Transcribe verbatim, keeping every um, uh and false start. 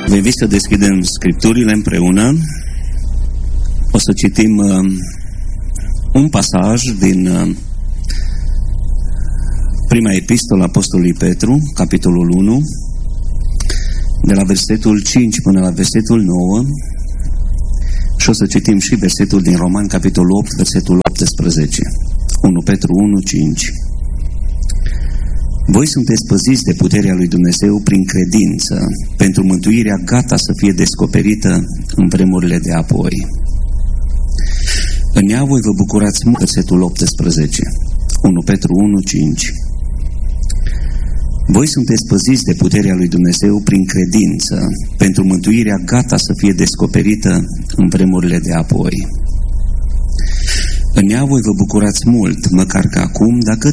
Vă invit să deschidem Scripturile împreună. O să citim uh, un pasaj din uh, prima epistolă a Apostolului Petru, capitolul unu, de la versetul cinci până la versetul nouă, și o să citim și versetul din Roman, capitolul opt, versetul optsprezece. unu Petru unu, cinci. Voi sunteți păziți de puterea lui Dumnezeu prin credință, pentru mântuirea gata să fie descoperită în vremurile de apoi. În ea voi vă bucurați mult, versetul optsprezece. unu Petru unu, cinci. Voi sunteți păziți de puterea lui Dumnezeu prin credință, pentru mântuirea gata să fie descoperită în vremurile de apoi. În ea voi vă bucurați mult, măcar că acum, dacă